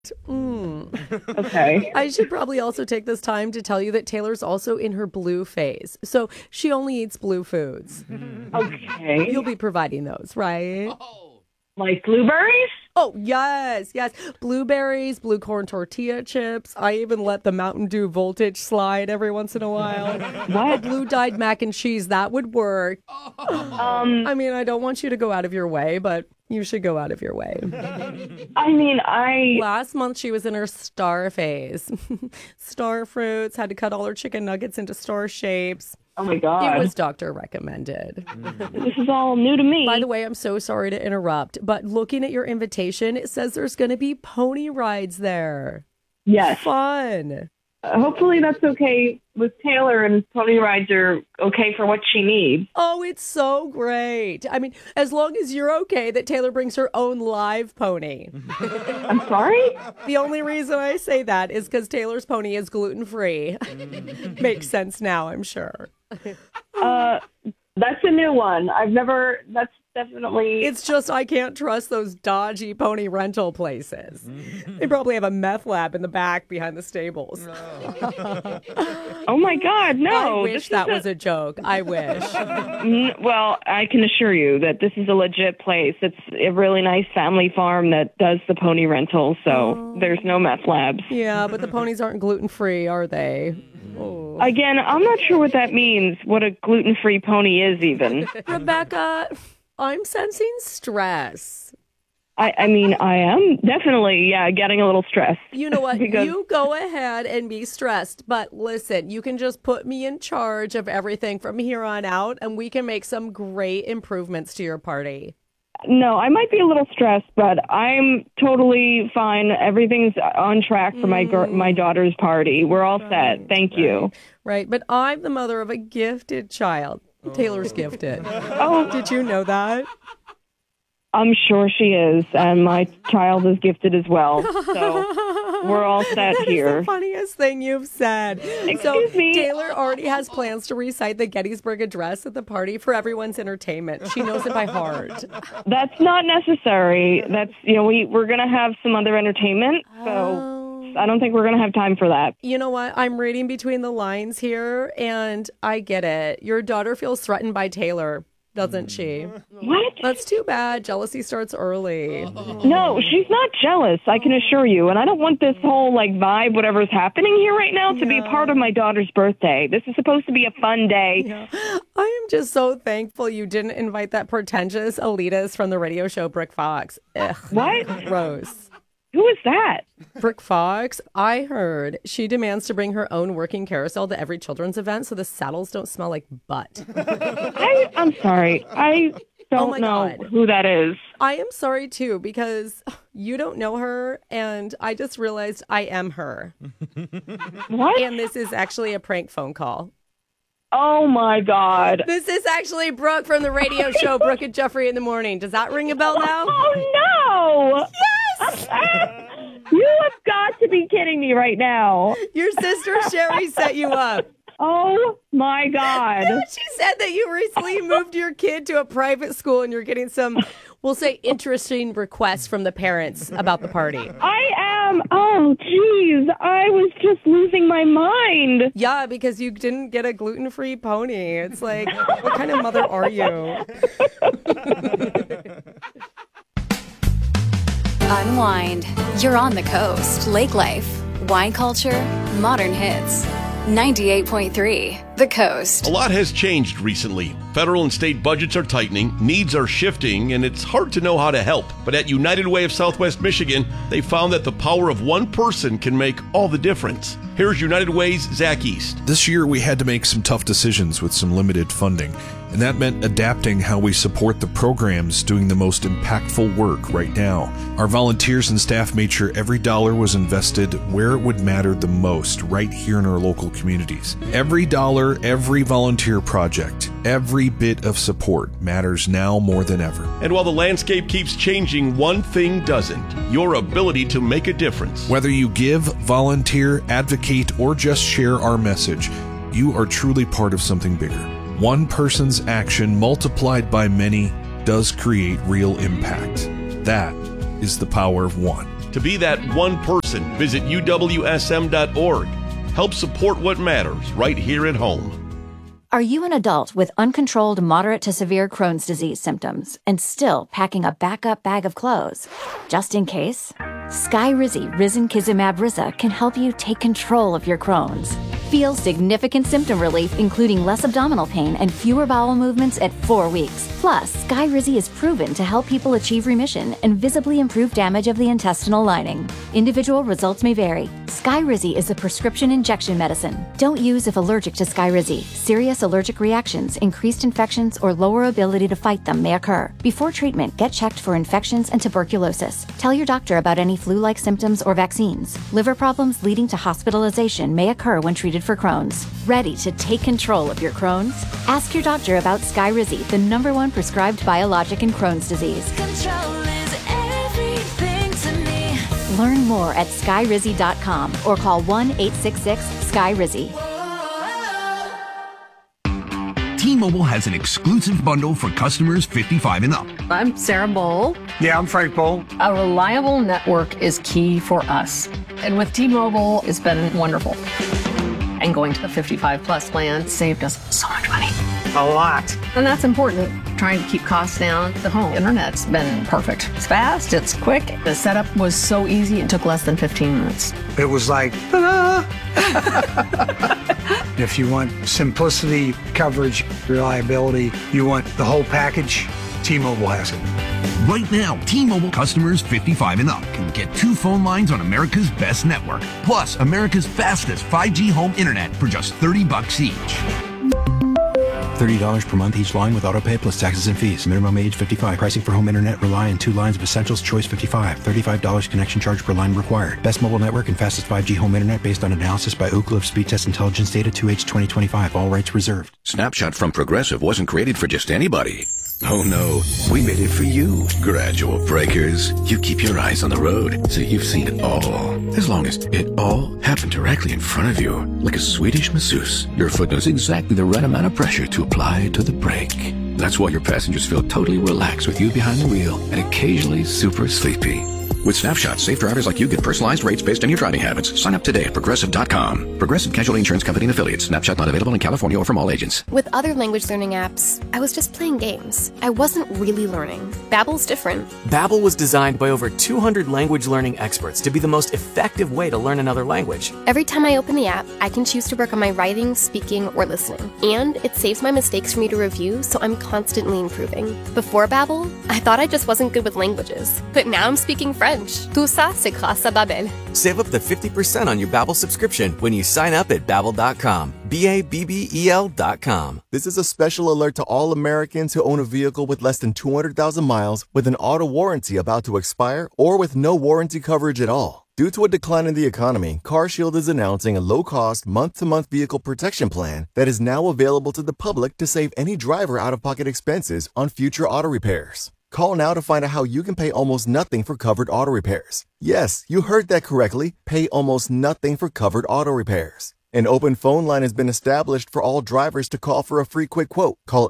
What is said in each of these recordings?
Okay. I should probably also take this time to tell you that Taylor's also in her blue phase. So she only eats blue foods. Okay. You'll be providing those, right? Like blueberries? Oh, yes. Blueberries, blue corn tortilla chips. I even let the Mountain Dew voltage slide every once in a while. What? Blue dyed mac and cheese, that would work. I mean, I don't want you to go out of your way, but you should go out of your way. Last month, she was in her star phase. Star fruits, had to cut all her chicken nuggets into star shapes. Oh, my God. It was doctor recommended. This is all new to me. By the way, I'm so sorry to interrupt, but looking at your invitation, it says there's going to be pony rides there. Yes. Fun. Hopefully that's okay with Taylor, and pony rides are okay for what she needs. Oh, it's so great. I mean, as long as you're okay that Taylor brings her own live pony. I'm sorry? The only reason I say that is because Taylor's pony is gluten-free. Makes sense now, I'm sure. That's a new one. That's definitely... It's just I can't trust those dodgy pony rental places. They probably have a meth lab in the back behind the stables. Oh, my God, no. I wish that was a joke. I wish. Well, I can assure you that this is a legit place. It's a really nice family farm that does the pony rental, so there's no meth labs. Yeah, but the ponies aren't gluten-free, are they? Oh. Again, I'm not sure what that means, what a gluten-free pony is even. Rebecca, I'm sensing stress. I mean, I am definitely, getting a little stressed. You know what? You go ahead and be stressed. But listen, you can just put me in charge of everything from here on out, and we can make some great improvements to your party. No, I might be a little stressed, but I'm totally fine. Everything's on track for my daughter's party. We're all set. Thank you. Right, but I'm the mother of a gifted child. Taylor's gifted. Oh, did you know that? I'm sure she is, and my child is gifted as well. So we're all set here. That's the funniest thing you've said. Excuse me. Taylor already has plans to recite the Gettysburg Address at the party for everyone's entertainment. She knows it by heart. That's not necessary. That's, we're going to have some other entertainment, so I don't think we're going to have time for that. You know what? I'm reading between the lines here, and I get it. Your daughter feels threatened by Taylor, doesn't she? What? That's too bad. Jealousy starts early. No, she's not jealous, I can assure you. And I don't want this whole vibe, whatever's happening here right now, to be part of my daughter's birthday. This is supposed to be a fun day. Yeah. I am just so thankful you didn't invite that pretentious elitist from the radio show Brick Fox. Ugh. What? Gross. Who is that? Brick Fox, I heard she demands to bring her own working carousel to every children's event so the saddles don't smell like butt. I'm sorry. I don't know who that is. I am sorry, too, because you don't know her, and I just realized I am her. What? And this is actually a prank phone call. Oh, my God. This is actually Brooke from the radio show Brooke and Jeffrey in the Morning. Does that ring a bell now? Oh, no. Yes! You have got to be kidding me right now. Your sister Sherry set you up. Oh, my God. She said that you recently moved your kid to a private school and you're getting some, we'll say, interesting requests from the parents about the party. I am. Oh, geez. I was just losing my mind. Yeah, because you didn't get a gluten-free pony. It's like, what kind of mother are you? Unwind. You're on the coast. Lake life, wine culture, modern hits. 98.3 The Coast. A lot has changed recently. Federal and state budgets are tightening, needs are shifting, and it's hard to know how to help. But at United Way of Southwest Michigan, they found that the power of one person can make all the difference. Here's United Way's Zach East. This year we had to make some tough decisions with some limited funding, and that meant adapting how we support the programs doing the most impactful work right now. Our volunteers and staff made sure every dollar was invested where it would matter the most right here in our local communities. Every dollar, every volunteer project, every bit of support matters now more than ever. And while the landscape keeps changing, one thing doesn't: your ability to make a difference. Whether you give, volunteer, advocate, or just share our message, you are truly part of something bigger. One person's action multiplied by many does create real impact. That is the power of one. To be that one person, visit uwsm.org. Help support what matters right here at home. Are you an adult with uncontrolled moderate to severe Crohn's disease symptoms and still packing a backup bag of clothes? Just in case? Skyrizi Risankizumab Riza can help you take control of your Crohn's. Feel significant symptom relief, including less abdominal pain and fewer bowel movements at 4 weeks. Plus, Skyrizi is proven to help people achieve remission and visibly improve damage of the intestinal lining. Individual results may vary. Skyrizi is a prescription injection medicine. Don't use if allergic to Skyrizi. Serious allergic reactions, increased infections, or lower ability to fight them may occur. Before treatment, get checked for infections and tuberculosis. Tell your doctor about any flu-like symptoms or vaccines. Liver problems leading to hospitalization may occur when treated for Crohn's. Ready to take control of your Crohn's? Ask your doctor about Skyrizi, the #1 prescribed biologic in Crohn's disease. Control is everything to me. Learn more at skyrizi.com or call 1-866-SKYRIZI. T-Mobile has an exclusive bundle for customers 55 and up. I'm Sarah Bowl. Yeah, I'm Frank Bowl. A reliable network is key for us. And with T-Mobile, it's been wonderful. And going to the 55 plus plan saved us so much money. A lot. And that's important. Trying to keep costs down. The home internet's been perfect. It's fast, it's quick. The setup was so easy, it took less than 15 minutes. It was like, ta-da! If you want simplicity, coverage, reliability, you want the whole package, T-Mobile has it. Right now, T-Mobile customers 55 and up can get 2 phone lines on America's best network, plus America's fastest 5G home internet for just $30 each. $30 per month each line with autopay plus taxes and fees. Minimum age 55. Pricing for home internet rely on 2 lines of Essentials Choice 55. $35 connection charge per line required. Best mobile network and fastest 5G home internet based on analysis by Ookla of Speed Test Intelligence data 2H 2025. All rights reserved. Snapshot from Progressive wasn't created for just anybody. Oh no, we made it for you. Gradual breakers. You keep your eyes on the road, so you've seen it all. As long as it all happened directly in front of you, like a Swedish masseuse, your foot knows exactly the right amount of pressure to apply to the brake. That's why your passengers feel totally relaxed with you behind the wheel and occasionally super sleepy. With Snapshot, safe drivers like you get personalized rates based on your driving habits. Sign up today at Progressive.com. Progressive Casualty Insurance Company and Affiliates. Snapshot not available in California or from all agents. With other language learning apps, I was just playing games. I wasn't really learning. Babbel's different. Babbel was designed by over 200 language learning experts to be the most effective way to learn another language. Every time I open the app, I can choose to work on my writing, speaking, or listening. And it saves my mistakes for me to review, so I'm constantly improving. Before Babbel, I thought I just wasn't good with languages. But now I'm speaking French. Tout ça, c'est grâce à Babbel. Save up to 50% on your Babbel subscription when you sign up at Babbel.com. Babbel.com. This is a special alert to all Americans who own a vehicle with less than 200,000 miles with an auto warranty about to expire or with no warranty coverage at all. Due to a decline in the economy, CarShield is announcing a low-cost, month-to-month vehicle protection plan that is now available to the public to save any driver out-of-pocket expenses on future auto repairs. Call now to find out how you can pay almost nothing for covered auto repairs. Yes, you heard that correctly. Pay almost nothing for covered auto repairs. An open phone line has been established for all drivers to call for a free quick quote. Call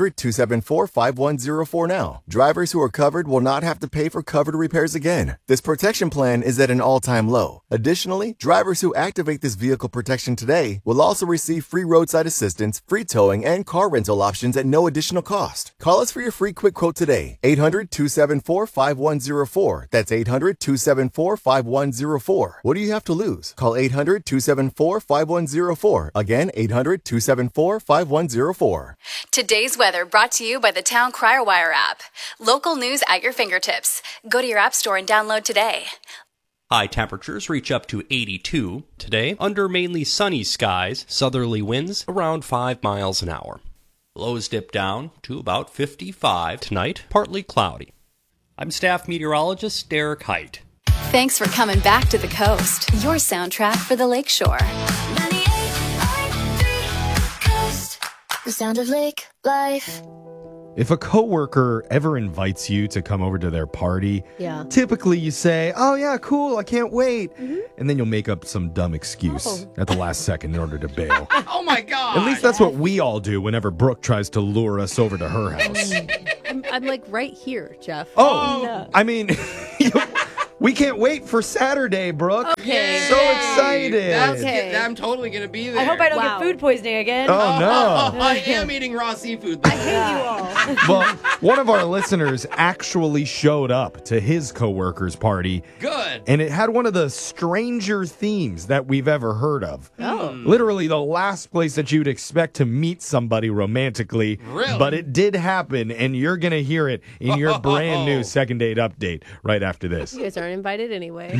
800-274-5104 now. Drivers who are covered will not have to pay for covered repairs again. This protection plan is at an all-time low. Additionally, drivers who activate this vehicle protection today will also receive free roadside assistance, free towing, and car rental options at no additional cost. Call us for your free quick quote today. 800-274-5104. That's 800-274-5104. What do you have to lose? Call 800-274-5104. Again, 800-274-5104. Today's weather brought to you by the Town Crier Wire app. Local news at your fingertips. Go to your app store and download today. High temperatures reach up to 82 today under mainly sunny skies, southerly winds around 5 miles an hour. Lows dip down to about 55 tonight, partly cloudy. I'm staff meteorologist Derek Height. Thanks for coming back to the coast. Your soundtrack for the Lakeshore. 98.3 Coast. The sound of lake life. If a coworker ever invites you to come over to their party, typically you say, "Oh yeah, cool, I can't wait." And then you'll make up some dumb excuse at the last second in order to bail. Oh my God. At least that's what we all do whenever Brooke tries to lure us over to her house. I'm like right here, Jeff. I mean, We can't wait for Saturday, Brooke. Okay. So excited. I'm totally going to be there. I hope I don't get food poisoning again. Oh, no. I am eating raw seafood. I hate you all. Well, one of our listeners actually showed up to his coworker's party. Good. And it had one of the stranger themes that we've ever heard of. Oh. Literally the last place that you'd expect to meet somebody romantically. Really? But it did happen, and you're going to hear it in your brand new Second Date Update right after this. You guys aren't invited anyway.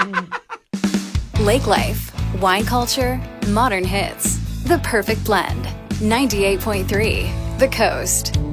Lake Life, wine culture, modern hits. The perfect blend. 98.3 The Coast.